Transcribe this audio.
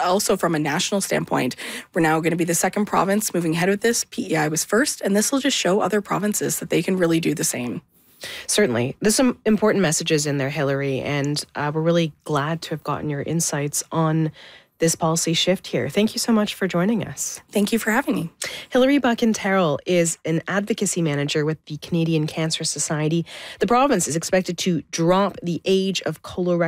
also from a national standpoint, we're now going to be the second province moving ahead with this. PEI was first, and this will just show other provinces that they can really do the same. Certainly. There's some important messages in there, Hilary, and we're really glad to have gotten your insights on this policy shift here. Thank you so much for joining us. Thank you for having me. Hilary Buchan-Terrell is an advocacy manager with the Canadian Cancer Society. The province is expected to drop the age of colorectal